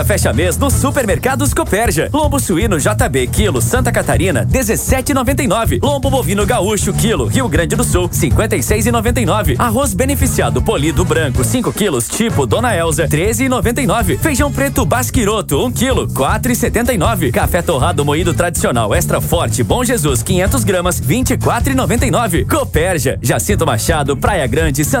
Fecha mês no Supermercados Copérgia. Lombo suíno JB quilo Santa Catarina 17,99. Lombo bovino gaúcho quilo Rio Grande do Sul 56,99. Arroz beneficiado polido branco 5 quilos tipo Dona Elza 13,99. Feijão preto Basquiroto 1 quilo 4,79. Café torrado moído tradicional extra forte Bom Jesus 500 gramas 24,99. Copérgia, Jacinto Machado, Praia Grande,